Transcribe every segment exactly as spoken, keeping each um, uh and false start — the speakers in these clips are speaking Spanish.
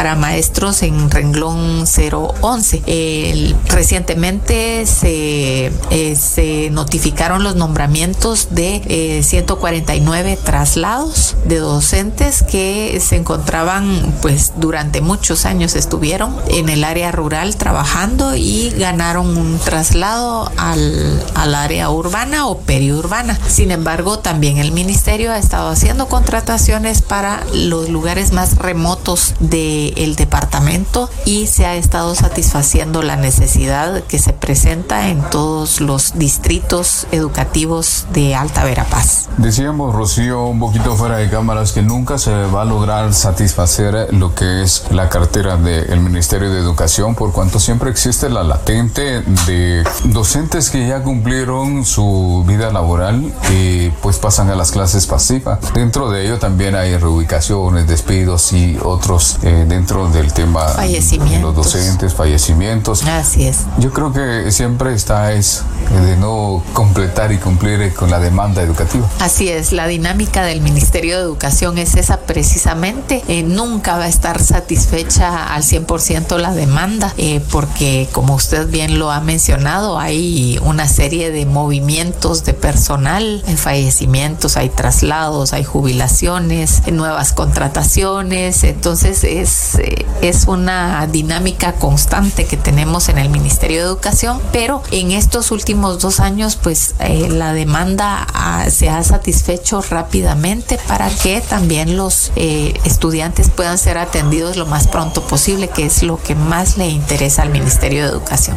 para maestros en renglón cero once. Eh, recientemente se, eh, se notificaron los nombramientos de eh, ciento cuarenta y nueve traslados de docentes que se encontraban, pues durante muchos años estuvieron en el área rural trabajando y ganaron un traslado al, al área urbana o periurbana. Sin embargo, también el ministerio ha estado haciendo contrataciones para los lugares más remotos del departamento y se ha estado satisfaciendo la necesidad que se presenta en todos los distritos educativos de Alta Verapaz. Decíamos, Rocío, un poquito fuera de cámaras, que nunca se va a lograr satisfacer lo que es la cartera del Ministerio de Educación, por cuanto siempre existe la latente de docentes que ya cumplieron su vida laboral y pues pasan a las clases pasivas. Dentro de ello también hay reubicaciones, despidos y otros eh, dentro del tema de los docentes, fallecimientos. Así es. Yo creo que siempre está es de no completar y cumplir con la demanda educativa. Así es, la dinámica del Ministerio de Educación es esa precisamente. Eh, nunca va a estar satisfecha al cien por ciento la demanda, eh, porque como usted bien lo ha mencionado, hay una serie de movimientos de personal, hay fallecimientos, hay traslados, hay jubilaciones, nuevas contrataciones. Entonces es, es una dinámica constante que tenemos en el Ministerio de Educación, pero en estos últimos dos años pues eh, la demanda ha, se ha satisfecho rápidamente para que también los eh, estudiantes puedan ser atendidos lo más pronto posible, que es lo que más le interesa al Ministerio de Educación.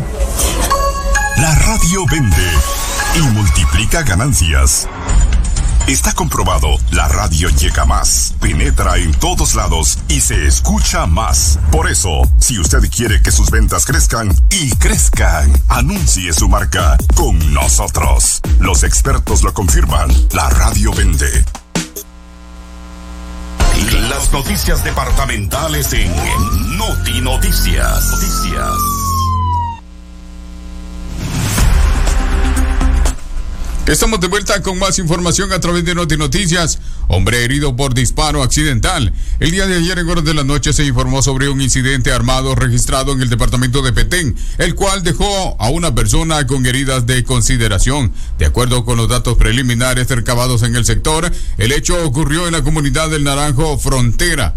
La radio vende y multiplica ganancias. Está comprobado, la radio llega más, penetra en todos lados y se escucha más. Por eso, si usted quiere que sus ventas crezcan y crezcan, anuncie su marca con nosotros. Los expertos lo confirman, la radio vende. Las noticias departamentales en Noti Noticias. Noticias. Estamos de vuelta con más información a través de Noti Noticias. Hombre herido por disparo accidental. El día de ayer en horas de la noche se informó sobre un incidente armado registrado en el departamento de Petén, el cual dejó a una persona con heridas de consideración. De acuerdo con los datos preliminares recabados en el sector, el hecho ocurrió en la comunidad del Naranjo Frontera,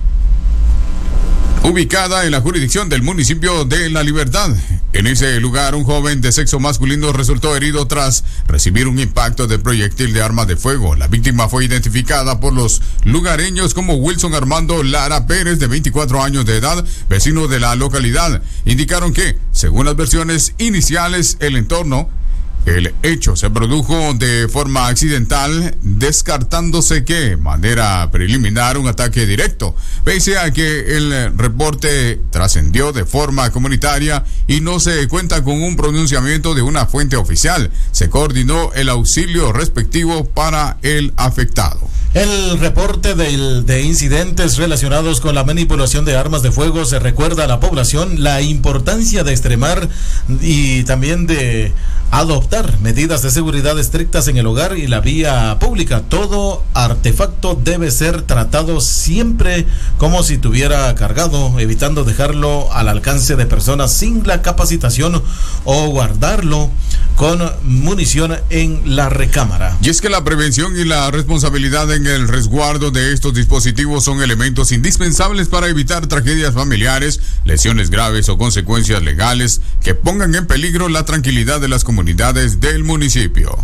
ubicada en la jurisdicción del municipio de La Libertad. En ese lugar, un joven de sexo masculino resultó herido tras recibir un impacto de proyectil de arma de fuego. La víctima fue identificada por los lugareños como Wilson Armando Lara Pérez, de veinticuatro años de edad, vecino de la localidad. Indicaron que, según las versiones iniciales, el entorno El hecho se produjo de forma accidental, descartándose que, de manera preliminar, un ataque directo, pese a que el reporte trascendió de forma comunitaria y no se cuenta con un pronunciamiento de una fuente oficial. Se coordinó el auxilio respectivo para el afectado. El reporte de, de incidentes relacionados con la manipulación de armas de fuego se recuerda a la población la importancia de extremar y también de adoptar medidas de seguridad estrictas en el hogar y la vía pública. Todo artefacto debe ser tratado siempre como si tuviera cargado, evitando dejarlo al alcance de personas sin la capacitación o guardarlo con munición en la recámara. Y es que la prevención y la responsabilidad en el resguardo de estos dispositivos son elementos indispensables para evitar tragedias familiares, lesiones graves o consecuencias legales que pongan en peligro la tranquilidad de las comunidades del municipio.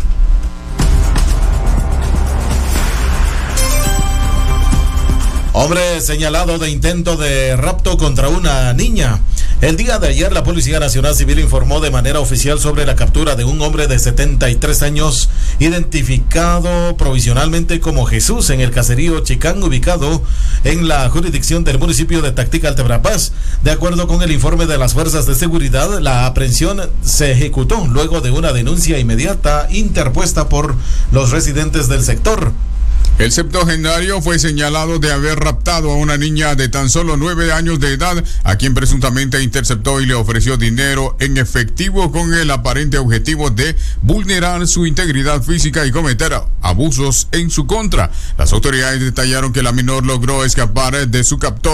Hombre señalado de intento de rapto contra una niña. El día de ayer la Policía Nacional Civil informó de manera oficial sobre la captura de un hombre de setenta y tres años, identificado provisionalmente como Jesús, en el caserío Chicán, ubicado en la jurisdicción del municipio de Tactica, Alta Verapaz. De acuerdo con el informe de las fuerzas de seguridad, la aprehensión se ejecutó luego de una denuncia inmediata interpuesta por los residentes del sector. El septuagenario fue señalado de haber raptado a una niña de tan solo nueve años de edad, a quien presuntamente interceptó y le ofreció dinero en efectivo con el aparente objetivo de vulnerar su integridad física y cometer abusos en su contra. Las autoridades detallaron que la menor logró escapar de su captor